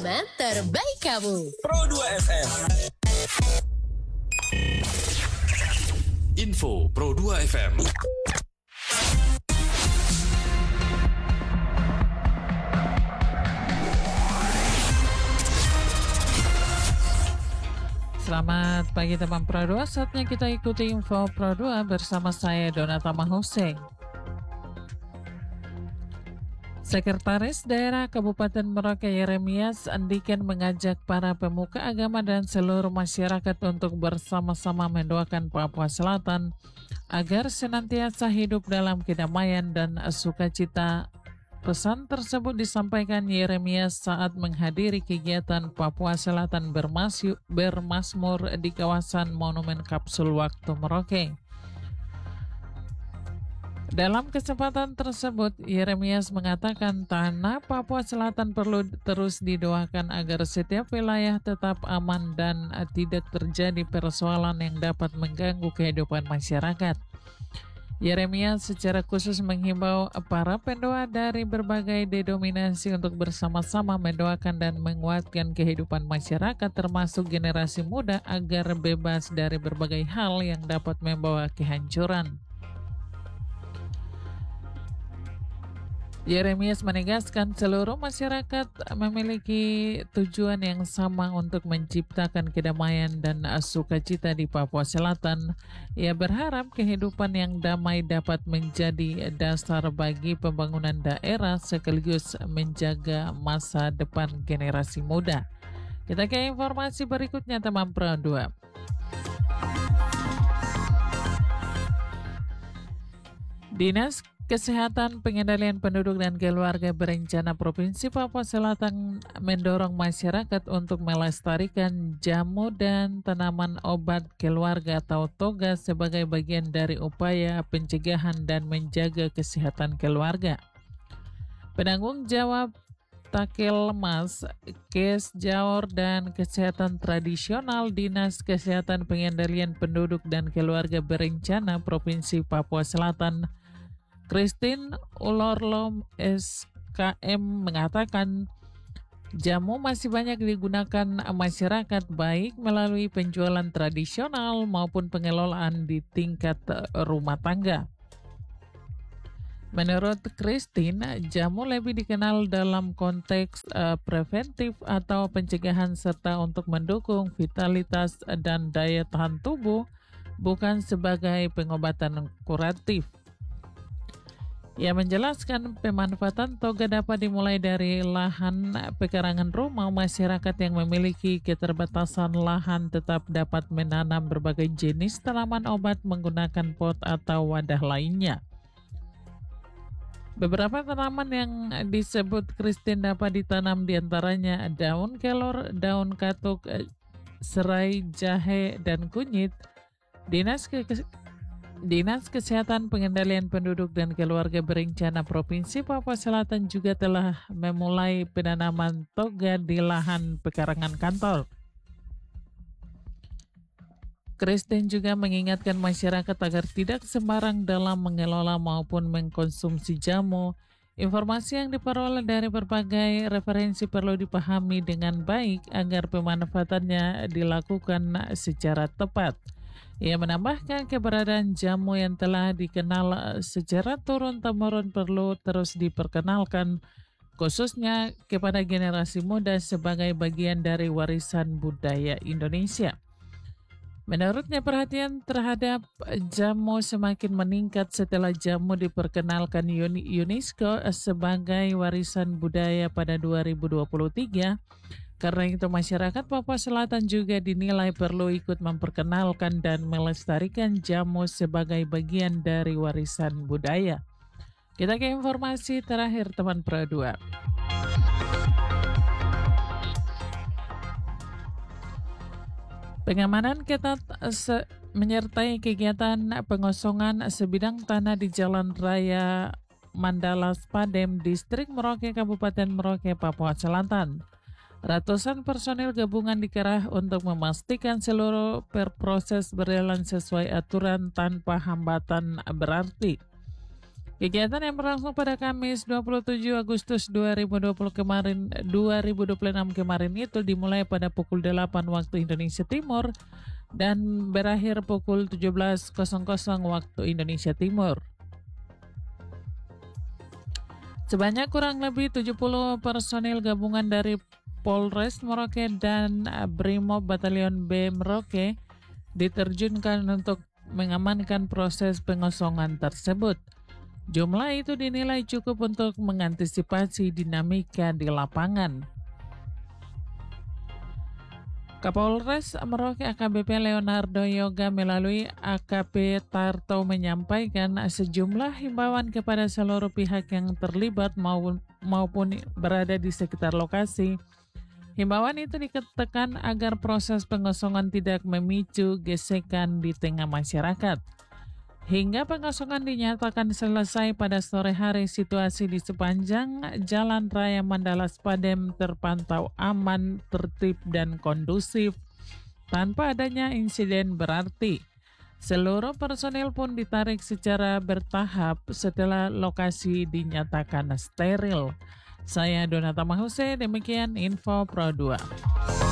Pengalaman terbaik kamu. Pro 2 FM. Info Pro 2 FM. Selamat pagi teman Pro 2, saatnya kita ikuti info Pro 2 bersama saya Donata Mahuseng. Sekretaris Daerah Kabupaten Merauke Yeremias Andiken mengajak para pemuka agama dan seluruh masyarakat untuk bersama-sama mendoakan Papua Selatan agar senantiasa hidup dalam kedamaian dan sukacita. Pesan tersebut disampaikan Yeremias saat menghadiri kegiatan Papua Selatan bermasmur di kawasan Monumen Kapsul Waktu Merauke. Dalam kesempatan tersebut, Yeremias mengatakan tanah Papua Selatan perlu terus didoakan agar setiap wilayah tetap aman dan tidak terjadi persoalan yang dapat mengganggu kehidupan masyarakat. Yeremias secara khusus menghimbau para pendoa dari berbagai denominasi untuk bersama-sama mendoakan dan menguatkan kehidupan masyarakat termasuk generasi muda agar bebas dari berbagai hal yang dapat membawa kehancuran. Yeremias menegaskan seluruh masyarakat memiliki tujuan yang sama untuk menciptakan kedamaian dan sukacita di Papua Selatan. Ia berharap kehidupan yang damai dapat menjadi dasar bagi pembangunan daerah sekaligus menjaga masa depan generasi muda. Kita ke informasi berikutnya teman Pro 2. Dinas Kesehatan Pengendalian Penduduk dan Keluarga Berencana Provinsi Papua Selatan mendorong masyarakat untuk melestarikan jamu dan tanaman obat keluarga atau toga sebagai bagian dari upaya pencegahan dan menjaga kesehatan keluarga. Penanggung jawab Takelmas, Kes Jaor dan Kesehatan Tradisional Dinas Kesehatan Pengendalian Penduduk dan Keluarga Berencana Provinsi Papua Selatan, Christine Ulorlom SKM mengatakan jamu masih banyak digunakan masyarakat baik melalui penjualan tradisional maupun pengelolaan di tingkat rumah tangga. Menurut Christine, jamu lebih dikenal dalam konteks preventif atau pencegahan serta untuk mendukung vitalitas dan daya tahan tubuh, bukan sebagai pengobatan kuratif. Ia menjelaskan pemanfaatan toga dapat dimulai dari lahan pekarangan rumah. Masyarakat yang memiliki keterbatasan lahan tetap dapat menanam berbagai jenis tanaman obat menggunakan pot atau wadah lainnya. Beberapa tanaman yang disebut Christine dapat ditanam diantaranya daun kelor, daun katuk, serai, jahe, dan kunyit. Dinas Kesehatan Pengendalian Penduduk dan Keluarga Berencana Provinsi Papua Selatan juga telah memulai penanaman toga di lahan pekarangan kantor. Christine juga mengingatkan masyarakat agar tidak sembarang dalam mengelola maupun mengkonsumsi jamu. Informasi yang diperoleh dari berbagai referensi perlu dipahami dengan baik agar pemanfaatannya dilakukan secara tepat. Ia menambahkan keberadaan jamu yang telah dikenal secara turun-temurun perlu terus diperkenalkan, khususnya kepada generasi muda sebagai bagian dari warisan budaya Indonesia. Menurutnya perhatian terhadap jamu semakin meningkat setelah jamu diperkenalkan UNESCO sebagai warisan budaya pada 2023. Karena itu masyarakat Papua Selatan juga dinilai perlu ikut memperkenalkan dan melestarikan jamu sebagai bagian dari warisan budaya. Kita ke informasi terakhir teman Pro 2. Pengamanan ketat menyertai kegiatan pengosongan sebidang tanah di Jalan Raya Mandalas Padem, Distrik Merauke, Kabupaten Merauke, Papua Selatan. Ratusan personil gabungan dikerah untuk memastikan seluruh proses berjalan sesuai aturan tanpa hambatan berarti. Kegiatan yang berlangsung pada Kamis 27 Agustus 2026 kemarin itu dimulai pada pukul 8 waktu Indonesia Timur dan berakhir pukul 17.00 waktu Indonesia Timur. Sebanyak kurang lebih 70 personil gabungan dari Polres Merauke dan Brimob Batalion B Merauke diterjunkan untuk mengamankan proses pengosongan tersebut. Jumlah itu dinilai cukup untuk mengantisipasi dinamika di lapangan. Kapolres Merauke AKBP Leonardo Yoga melalui AKP Tarto menyampaikan sejumlah himbauan kepada seluruh pihak yang terlibat maupun berada di sekitar lokasi. Himbauan itu dikatakan agar proses pengosongan tidak memicu gesekan di tengah masyarakat. Hingga pengosongan dinyatakan selesai pada sore hari, situasi di sepanjang Jalan Raya Mandalas Padem terpantau aman, tertib, dan kondusif tanpa adanya insiden berarti. Seluruh personil pun ditarik secara bertahap setelah lokasi dinyatakan steril. Saya Donata Mahuse, demikian info Pro 2.